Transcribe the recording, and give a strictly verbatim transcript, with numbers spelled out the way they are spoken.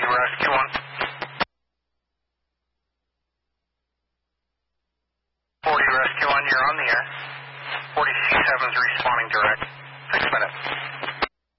Rescue one. forty Rescue one, you're on the air. forty C seven is responding direct.